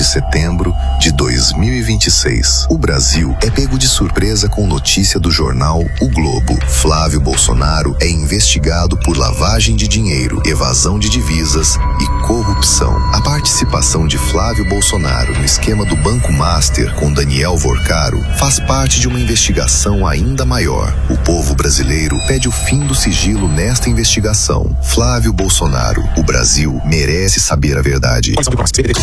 setembro de 2026. O Brasil é pego de surpresa com notícia do jornal O Globo. Flávio Bolsonaro é investigado por lavagem de dinheiro, evasão de divisas e corrupção. A participação de Flávio Bolsonaro no esquema do Banco Master com Daniel Vorcaro faz parte de uma investigação ainda maior. O povo brasileiro pede o fim do sigilo nesta investigação. Flávio Bolsonaro, o Brasil merece saber a verdade.